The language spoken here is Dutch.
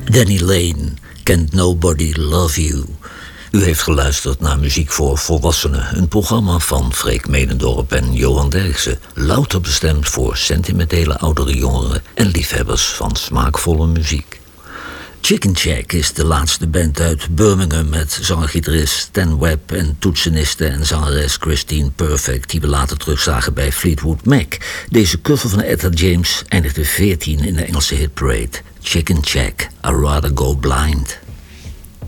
Danny Lane, Can't Nobody Love You. U heeft geluisterd naar Muziek voor Volwassenen, een programma van Freek Medendorp en Johan Derksen, louter bestemd voor sentimentele oudere jongeren en liefhebbers van smaakvolle muziek. Chicken Shack is de laatste band uit Birmingham met zanger-gitarist Stan Webb en toetseniste en zangeres Christine Perfect, die we later terugzagen bij Fleetwood Mac. Deze cover van Etta James eindigde 14 in de Engelse hitparade. Chicken Shack, I'd Rather Go Blind.